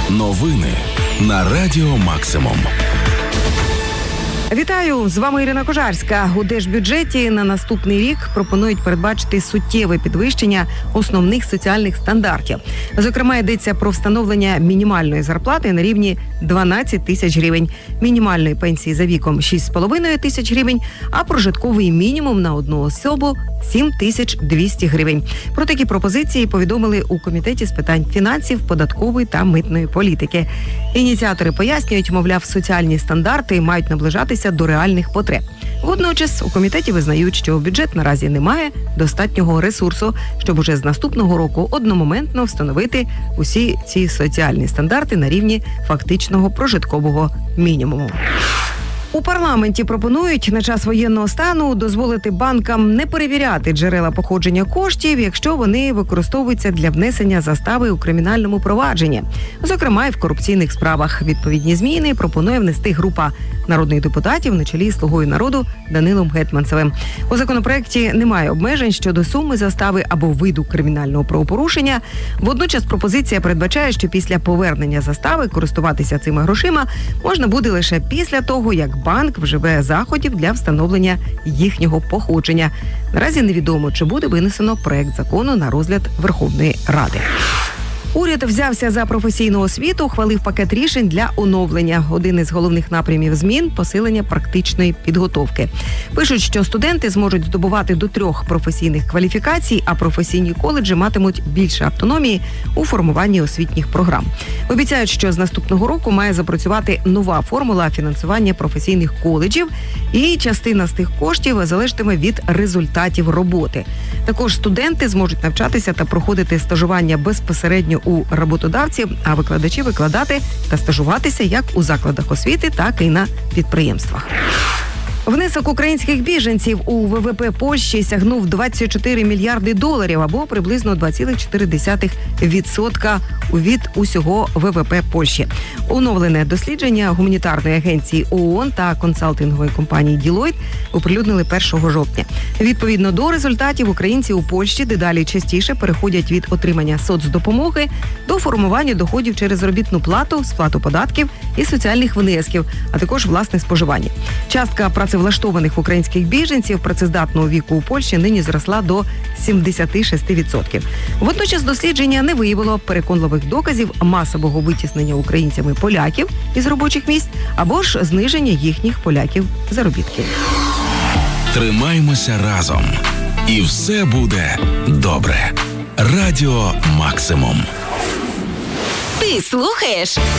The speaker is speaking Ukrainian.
Новини на Радіо Максимум. Вітаю! З вами Ірина Кожарська. У Держбюджеті на наступний рік пропонують передбачити суттєве підвищення основних соціальних стандартів. Зокрема, йдеться про встановлення мінімальної зарплати на рівні 12 тисяч гривень, мінімальної пенсії за віком 6,5 тисяч гривень, а прожитковий мінімум на одну особу 7200 гривень. Про такі пропозиції повідомили у Комітеті з питань фінансів, податкової та митної політики. Ініціатори пояснюють, мовляв, соціальні стандарти мають наближатися до реальних потреб. Водночас у комітеті визнають, що бюджет наразі не має достатнього ресурсу, щоб уже з наступного року одномоментно встановити усі ці соціальні стандарти на рівні фактичного прожиткового мінімуму. У парламенті пропонують на час воєнного стану дозволити банкам не перевіряти джерела походження коштів, якщо вони використовуються для внесення застави у кримінальному провадженні, зокрема і в корупційних справах. Відповідні зміни пропонує внести група народних депутатів на чолі з «Слугою народу» Данилом Гетманцевим. У законопроекті немає обмежень щодо суми застави або виду кримінального правопорушення. Водночас пропозиція передбачає, що після повернення застави користуватися цими грошима можна буде лише після того, як банк вживе заходів для встановлення їхнього походження. Наразі невідомо, чи буде винесено проект закону на розгляд Верховної Ради. Уряд взявся за професійну освіту, ухвалив пакет рішень для оновлення. Один із головних напрямів змін – посилення практичної підготовки. Пишуть, що студенти зможуть здобувати до 3 професійних кваліфікацій, а професійні коледжі матимуть більше автономії у формуванні освітніх програм. Обіцяють, що з наступного року має запрацювати нова формула фінансування професійних коледжів, і частина з тих коштів залежатиме від результатів роботи. Також студенти зможуть навчатися та проходити стажування безпосередньо у роботодавців, а викладачі викладати та стажуватися як у закладах освіти, так і на підприємствах. Внесок українських біженців у ВВП Польщі сягнув 24 мільярди доларів, або приблизно 2,4% від усього ВВП Польщі. Оновлене дослідження гуманітарної агенції ООН та консалтингової компанії Deloitte оприлюднили 1 жовтня. Відповідно до результатів, українці у Польщі дедалі частіше переходять від отримання соцдопомоги до формування доходів через заробітну плату, сплату податків і соціальних внесків, а також власне споживання. Частка працевлаштованих українських біженців працездатного віку у Польщі нині зросла до 76%. Водночас дослідження не виявило переконливих доказів масового витіснення українцями поляків із робочих місць або ж зниження їхніх поляків заробітків. Тримаймося разом. І все буде добре. Радіо Максимум. Ти слухаєш